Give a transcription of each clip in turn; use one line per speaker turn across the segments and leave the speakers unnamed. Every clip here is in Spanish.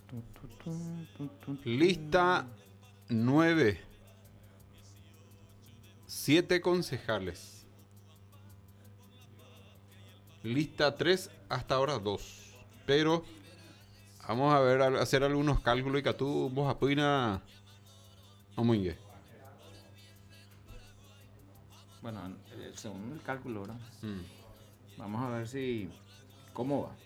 Lista 9. 7 concejales. Lista 3, hasta ahora 2. Pero vamos a ver, hacer algunos cálculos y que tú vos apoyas a Muingue.
Bueno, según el cálculo, ¿verdad? Vamos a ver si... ¿Cómo va?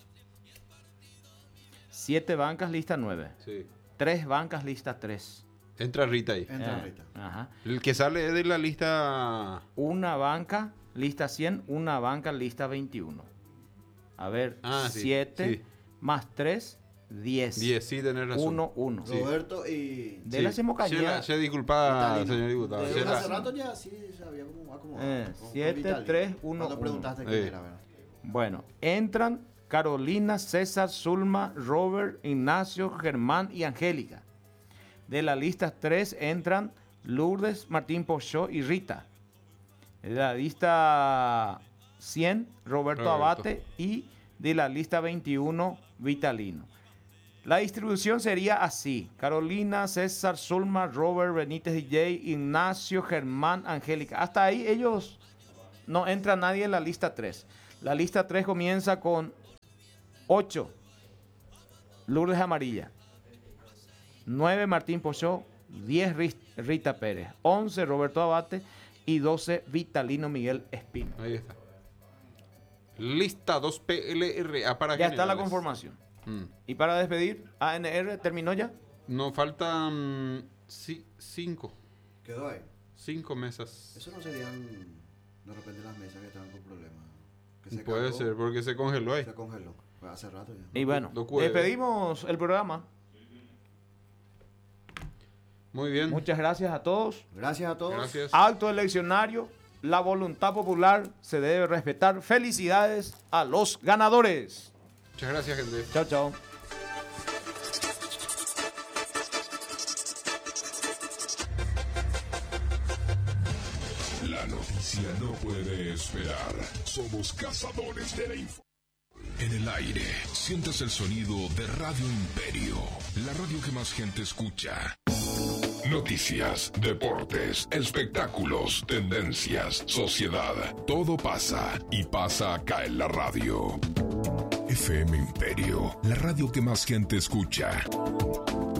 7 bancas, lista 9.
Sí.
3 bancas, lista 3.
Entra Rita ahí.
Entra Rita.
Ajá.
El que sale de la lista...
Una banca, lista 100. Una banca, lista 21. A ver, 7
sí.
más 3, 10.
10, sí, tenés razón.
1, 1.
Sí.
Roberto y...
De la Semocallía.
Se disculpa,
Vitalino.
señor diputado.
De
Se la-
hace rato ya sí sabía cómo acomodar.
7, 3, 1,
Cuando
1.
preguntaste quién era, ¿verdad?
Bueno, entran Carolina, César, Zulma, Robert, Ignacio, Germán y Angélica. De la lista 3 entran Lourdes, Martín Pochó y Rita. De la lista 100, Roberto Abate, y de la lista 21, Vitalino. La distribución sería así: Carolina, César, Zulma, Robert, Benítez DJ, Ignacio, Germán, Angélica. Hasta ahí ellos no entra nadie en la lista 3. La lista 3 comienza con 8, Lourdes Amarilla, 9, Martín Pochó, 10, Rita Pérez, 11, Roberto Abate y 12, Vitalino Miguel Espino.
Ahí está. Lista 2 PLRA para
Ya está la
generales.
conformación. Y para despedir, ANR terminó ya.
Nos faltan 5.
Quedó ahí.
5 mesas.
Eso no serían de repente las mesas que estaban con problemas. Que se
Puede
cargó,
ser, porque se congeló ahí.
se congeló. Fue hace rato ya.
Y bueno,
Lo cueve.
despedimos el programa.
Muy bien.
Muchas gracias a todos.
Gracias a todos.
Gracias.
Acto eleccionario, la voluntad popular se debe respetar. Felicidades a los ganadores.
Muchas gracias, gente.
Chao, chao.
La noticia no puede esperar. Somos cazadores de la info. En el aire, sientes el sonido de Radio Imperio, la radio que más gente escucha. Noticias, deportes, espectáculos, tendencias, sociedad. Todo pasa y pasa acá en la radio. FM Imperio, la radio que más gente escucha.